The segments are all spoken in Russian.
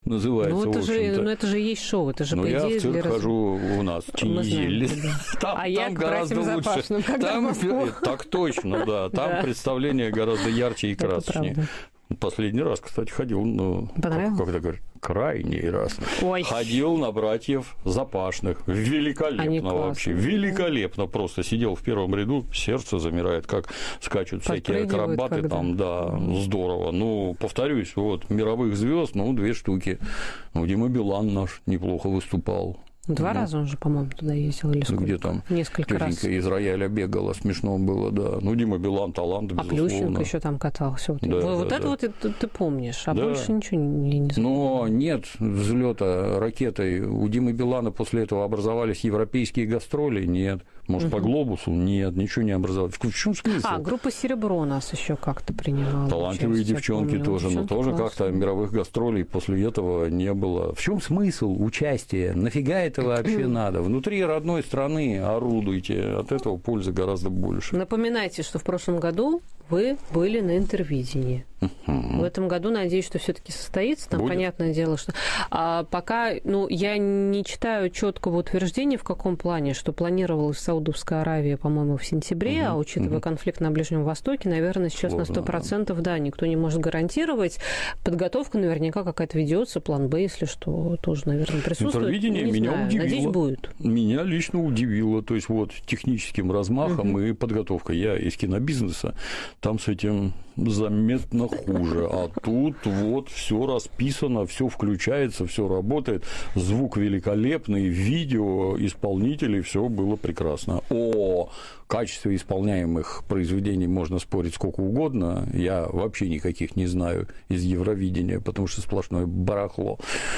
называется, ну, в общем-то. Ну, это же есть шоу, это же Ну, я в цирк хожу у нас, в Чинизеле. А я к братьям Запашным, когда в Москву. Так точно, да. Там представление гораздо ярче и красочнее. Последний раз, кстати, ходил, ну, как-то говорят, крайний раз. Ой. Ходил на братьев Запашных. Великолепно вообще. Великолепно. Просто сидел в первом ряду, сердце замирает, как скачут всякие акробаты. Там, да, здорово. Ну, повторюсь, вот, мировых звезд, ну, 2 штуки. Ну, Дима Билан наш неплохо выступал. 2 раза он же, по-моему, туда ездил или сколько? Где там? Несколько раз. Из рояля бегала, смешно было, да. Ну, Дима Билан талант, безусловно. А Плющенко еще там катался. Вот, да, вот да, это да. вот ты помнишь, а да. больше ничего не знаю. Но нет взлета ракетой. У Димы Билана после этого образовались европейские гастроли? Нет. Может, по глобусу? Нет, ничего не образовалось. В чем смысл? Группа «Серебро» нас еще как-то принимала. Талантливые девчонки тоже, но тоже как-то мировых гастролей после этого не было. В чем смысл участия? Нафига это вообще надо? Внутри родной страны орудуйте, от этого пользы гораздо больше. Напоминайте, что в прошлом году вы были на Интервидении. В этом году, надеюсь, что все-таки состоится. Там, понятное дело, что пока, я не читаю четкого утверждения, в каком плане, что планировалось в Саудовской Аравии, по-моему, в сентябре, а учитывая конфликт на Ближнем Востоке, наверное, сейчас сложно, на 100%, да, никто не может гарантировать. Подготовка наверняка какая-то ведется, план Б, если что, тоже, наверное, присутствует. Интервидение меня удивило. Надеюсь, будет. Меня лично удивило. То есть, вот, техническим размахом и подготовкой. Я из кинобизнеса, там с этим заметно хуже. А тут вот все расписано, все включается, все работает, звук великолепный, видео, исполнителей, все было прекрасно. О качестве исполняемых произведений можно спорить сколько угодно. Я вообще никаких не знаю из Евровидения, потому что сплошное барахло.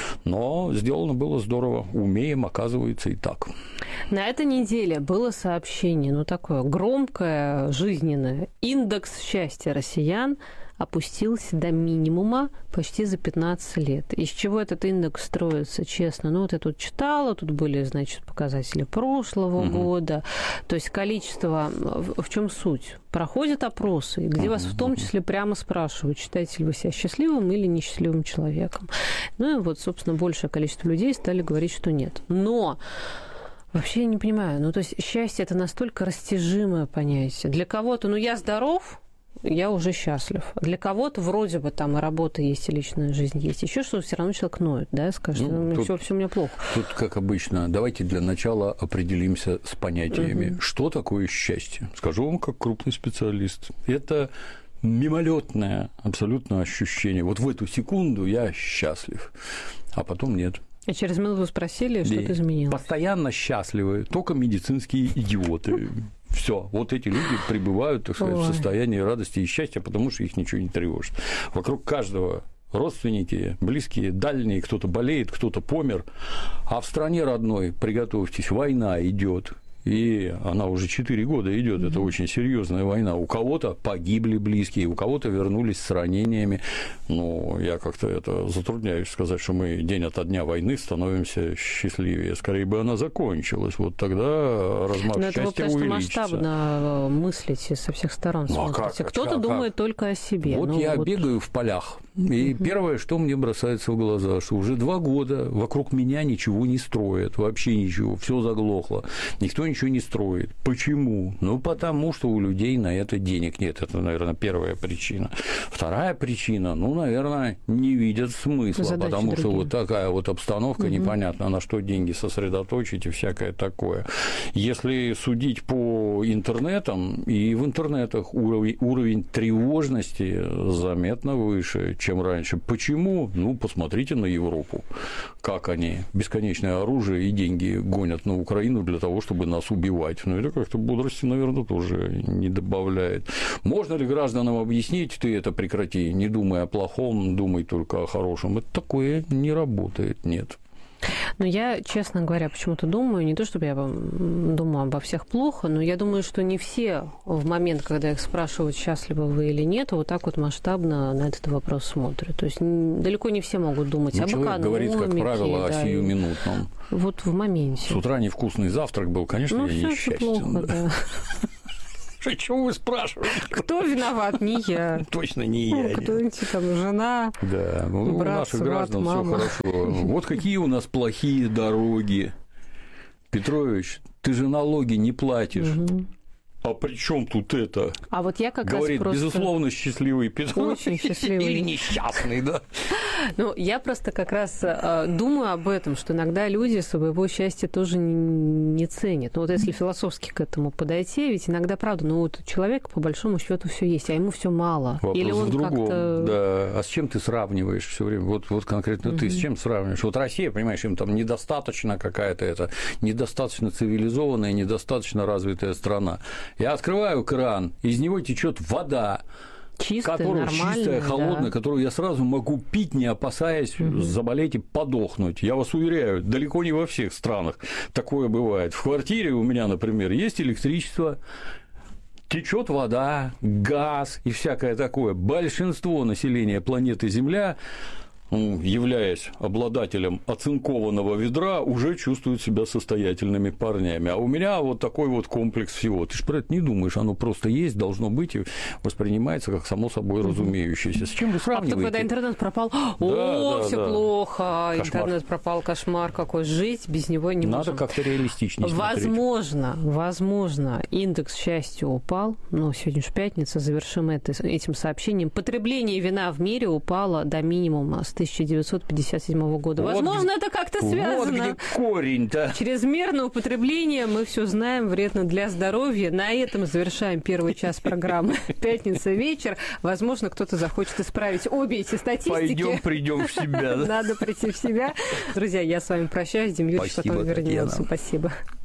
Но сделано было здорово. Умеем, оказывается, и так. На этой неделе было сообщение, такое громкое, жизненное. Индекс счастья россиян опустился до минимума почти за 15 лет. Из чего этот индекс строится, честно? Вот я тут читала, тут были, показатели прошлого года. То есть количество... В чем суть? Проходят опросы, где вас в том числе прямо спрашивают, считаете ли вы себя счастливым или несчастливым человеком. И вот, собственно, большее количество людей стали говорить, что нет. Но... Вообще я не понимаю. То есть счастье – это настолько растяжимое понятие. Для кого-то, я здоров, я уже счастлив. Для кого-то вроде бы там и работа есть, и личная жизнь есть. Еще что-то все равно человек ноет, да, скажет, все у меня плохо. Тут, как обычно, давайте для начала определимся с понятиями. Что такое счастье? Скажу вам как крупный специалист. Это мимолетное абсолютно ощущение. Вот в эту секунду я счастлив, а потом нет. И через минуту спросили, что-то изменилось. Постоянно счастливы только медицинские идиоты. Все, вот эти люди пребывают, так сказать, в состоянии радости и счастья, потому что их ничего не тревожит. Вокруг каждого родственники, близкие, дальние, кто-то болеет, кто-то помер, а в стране родной, приготовьтесь, война идет. И она уже 4 года идет, это очень серьезная война. У кого-то погибли близкие, у кого-то вернулись с ранениями. Я как-то это затрудняюсь сказать, что мы день ото дня войны становимся счастливее. Скорее бы она закончилась, вот тогда размах счастья увеличится. Но это масштабно мыслите со всех сторон. Кто-то думает только о себе. Вот я бегаю в полях, и первое, что мне бросается в глаза, что уже 2 года вокруг меня ничего не строят, вообще ничего, все заглохло, никто ничего не строит. Почему? Потому что у людей на это денег нет. Это, наверное, первая причина. Вторая причина, наверное, не видят смысла, задачи потому другие. Что вот такая вот обстановка, непонятно, на что деньги сосредоточить и всякое такое. Если судить по интернетам, и в интернетах уровень тревожности заметно выше, чем раньше. Почему? Посмотрите на Европу. Как они бесконечное оружие и деньги гонят на Украину для того, чтобы нас убивать. Это как-то бодрости, наверное, тоже не добавляет. Можно ли гражданам объяснить, ты это прекрати, не думай о плохом, думай только о хорошем? Это такое не работает, нет. Я, честно говоря, почему-то думаю, не то чтобы я думаю обо всех плохо, но я думаю, что не все в момент, когда их спрашивают, счастливы вы или нет, вот так вот масштабно на этот вопрос смотрят. То есть далеко не все могут думать об экономике. Человек говорит, как правило, о сиюминутном. Вот в моменте. С утра невкусный завтрак был, конечно, я несчастен. Плохо, да. Слушай, чего вы спрашиваете? Кто виноват? Не я. Точно не я. Кто-нибудь там, жена, да, у брат, наших сват, граждан мама. все хорошо. Вот какие у нас плохие дороги. Петрович, ты же налоги не платишь. А при чем тут это? А вот я как Говорит, раз просто... безусловно, счастливый Петрович. Очень счастливый. Или несчастный, да. Ну, я просто как раз думаю об этом, что иногда люди своего счастья тоже не ценят. Ну, вот если философски к этому подойти, ведь иногда, правда, ну, вот у человека, по большому счету все есть, а ему все мало. Вопрос Или он в другом. как-то... Да. А с чем ты сравниваешь все время? Вот конкретно ты с чем сравниваешь? Вот Россия, понимаешь, им там недостаточно какая-то это, недостаточно цивилизованная, недостаточно развитая страна. Я открываю кран, из него течет вода, которая чистая, холодная, которую я сразу могу пить, не опасаясь заболеть и подохнуть. Я вас уверяю, далеко не во всех странах такое бывает. В квартире у меня, например, есть электричество, течет вода, газ и всякое такое. Большинство населения планеты Земля, являясь обладателем оцинкованного ведра, уже чувствуют себя состоятельными парнями. А у меня вот такой вот комплекс всего. Ты же про это не думаешь, оно просто есть, должно быть и воспринимается как само собой разумеющееся. С чем вы сравниваете? А потом, когда интернет пропал, все плохо, кошмар. Интернет пропал, кошмар какой, жить без него не можем. Надо как-то реалистичнее смотреть. Возможно, индекс счастья упал, но сегодня же пятница, завершим этим сообщением. Потребление вина в мире упало до минимума с 1957 года. Вот возможно, это как-то связано. Вот где корень-то. Чрезмерное употребление, мы все знаем, вредно для здоровья. На этом завершаем первый час программы «Пятница вечер». Возможно, кто-то захочет исправить обе эти статистики. Пойдем, придем в себя. Надо прийти в себя. Друзья, я с вами прощаюсь. Демьюрич потом вернется. Спасибо.